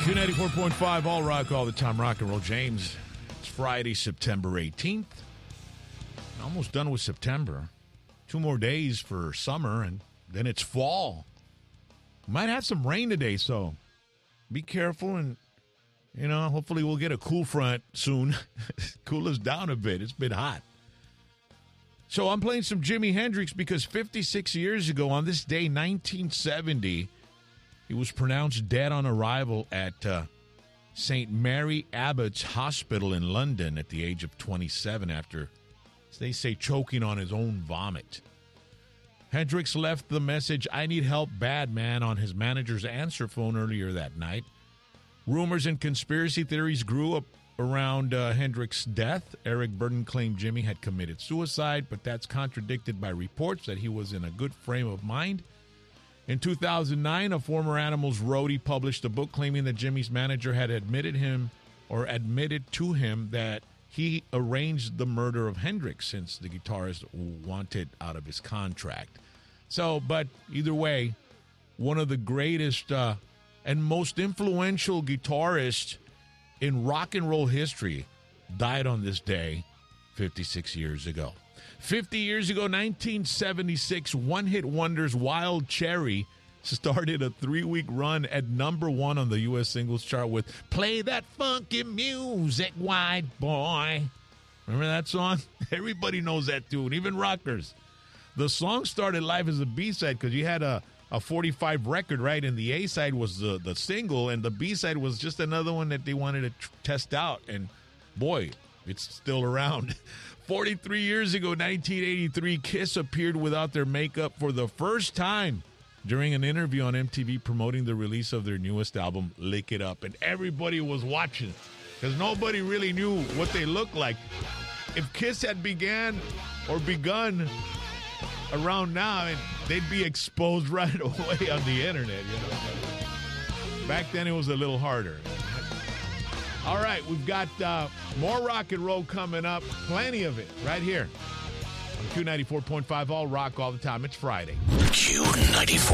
Q94.5, all rock, all the time, rock and roll. James, it's Friday, September 18th. Almost done with September. 2 more days for summer, and then it's fall. Might have some rain today, so be careful, and, hopefully we'll get a cool front soon. Cool us down a bit. It's been hot. So I'm playing some Jimi Hendrix because 56 years ago, on this day, 1970, he was pronounced dead on arrival at St. Mary Abbott's Hospital in London at the age of 27 after, as they say, choking on his own vomit. Hendrix left the message, "I need help bad, man," on his manager's answer phone earlier that night. Rumors and conspiracy theories grew up around Hendrix's death. Eric Burden claimed Jimmy had committed suicide, but that's contradicted by reports that he was in a good frame of mind. In 2009, a former Animals roadie published a book claiming that Jimmy's manager had admitted to him that he arranged the murder of Hendrix since the guitarist wanted out of his contract. So, but either way, one of the greatest and most influential guitarists in rock and roll history died on this day 56 years ago. 50 years ago, 1976, one-hit wonders Wild Cherry started a 3-week run at #1 on the U.S. singles chart with "Play That Funky Music, White Boy." Remember that song? Everybody knows that tune, even rockers. The song started live as a B-side because you had a 45 record, right? And the A-side was the single, and the B-side was just another one that they wanted to test out. And, boy, it's still around. 43 years ago, 1983, Kiss appeared without their makeup for the first time during an interview on MTV promoting the release of their newest album, Lick It Up. And everybody was watching because nobody really knew what they looked like. If Kiss had begun around now, they'd be exposed right away on the internet. Back then, it was a little harder. All right, we've got more rock and roll coming up. Plenty of it right here on Q94.5, all rock, all the time. It's Friday. Q94.